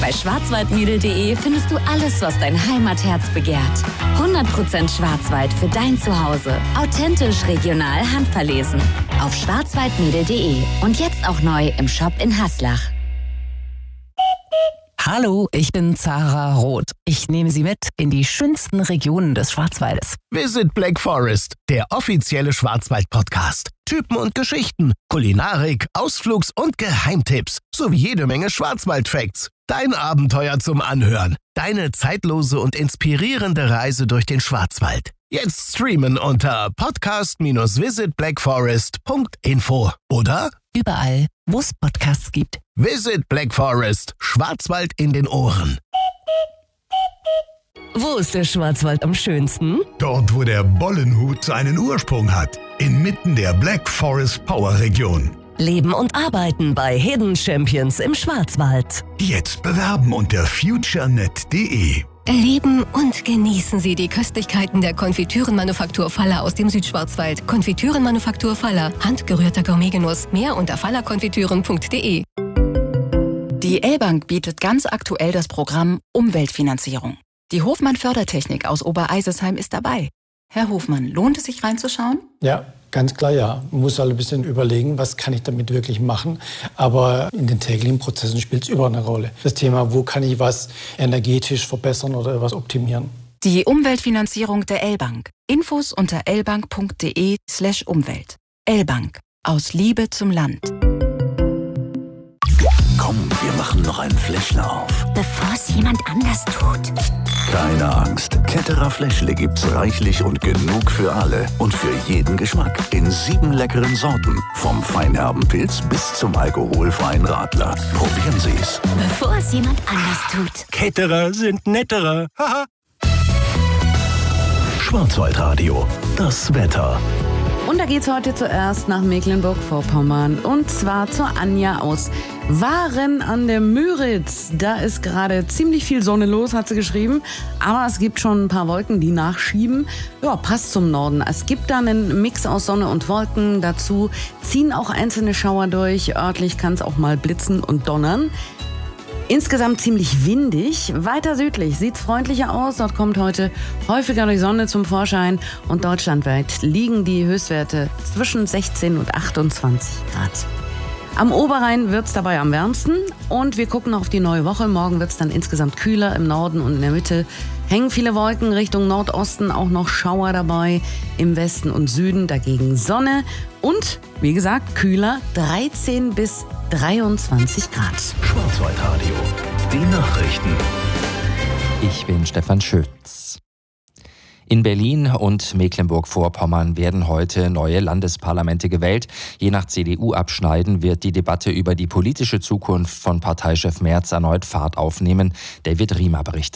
Bei schwarzwaldmädel.de findest du alles, was dein Heimatherz begehrt. 100% Schwarzwald für dein Zuhause. Authentisch, regional, handverlesen. Auf schwarzwaldmädel.de und jetzt auch neu im Shop in Haslach. Hallo, ich bin Zara Roth. Ich nehme Sie mit in die schönsten Regionen des Schwarzwaldes. Visit Black Forest, der offizielle Schwarzwald-Podcast. Typen und Geschichten, Kulinarik, Ausflugs- und Geheimtipps sowie jede Menge Schwarzwald-Facts. Dein Abenteuer zum Anhören. Deine zeitlose und inspirierende Reise durch den Schwarzwald. Jetzt streamen unter podcast-visitblackforest.info oder Überall, wo es Podcasts gibt. Visit Black Forest, Schwarzwald in den Ohren. Wo ist der Schwarzwald am schönsten? Dort, wo der Bollenhut seinen Ursprung hat. Inmitten der Black Forest Power Region. Leben und arbeiten bei Hidden Champions im Schwarzwald. Jetzt bewerben unter futurenet.de. Erleben und genießen Sie die Köstlichkeiten der Konfitürenmanufaktur Faller aus dem Südschwarzwald. Konfitürenmanufaktur Faller, handgerührter Gourmetgenuss. Mehr unter fallerkonfitüren.de. Die L-Bank bietet ganz aktuell das Programm Umweltfinanzierung. Die Hofmann Fördertechnik aus Obereisesheim ist dabei. Herr Hofmann, lohnt es sich reinzuschauen? Ja, ganz klar ja. Man muss halt ein bisschen überlegen, was kann ich damit wirklich machen. Aber in den täglichen Prozessen spielt es überall eine Rolle. Das Thema, wo kann ich was energetisch verbessern oder was optimieren. Die Umweltfinanzierung der L-Bank. Infos unter lbank.de/Umwelt. L-Bank. Aus Liebe zum Land. Komm, wir machen noch einen Fläschler auf. Bevor es jemand anders tut. Keine Angst. Ketterer Fläschle gibt's reichlich und genug für alle. Und für jeden Geschmack. In 7 leckeren Sorten. Vom feinherben Pilz bis zum alkoholfreien Radler. Probieren Sie's. Bevor es jemand anders tut. Ketterer sind netterer. Haha. Schwarzwaldradio. Das Wetter. Und da geht's heute zuerst nach Mecklenburg-Vorpommern. Und zwar zur Anja aus Waren an der Müritz. Da ist gerade ziemlich viel Sonne los, hat sie geschrieben. Aber es gibt schon ein paar Wolken, die nachschieben. Ja, passt zum Norden. Es gibt da einen Mix aus Sonne und Wolken. Dazu ziehen auch einzelne Schauer durch. Örtlich kann es auch mal blitzen und donnern. Insgesamt ziemlich windig. Weiter südlich sieht's freundlicher aus. Dort kommt heute häufiger die Sonne zum Vorschein. Und deutschlandweit liegen die Höchstwerte zwischen 16 und 28 Grad. Am Oberrhein wird's dabei am wärmsten. Und wir gucken auf die neue Woche. Morgen wird's dann insgesamt kühler im Norden und in der Mitte. Hängen viele Wolken Richtung Nordosten, auch noch Schauer dabei. Im Westen und Süden dagegen Sonne. Und, wie gesagt, kühler 13 bis 23 Grad. Schwarzwaldradio. Die Nachrichten. Ich bin Stefan Schütz. In Berlin und Mecklenburg-Vorpommern werden heute neue Landesparlamente gewählt. Je nach CDU-Abschneiden wird die Debatte über die politische Zukunft von Parteichef Merz erneut Fahrt aufnehmen. David Riemer berichtet.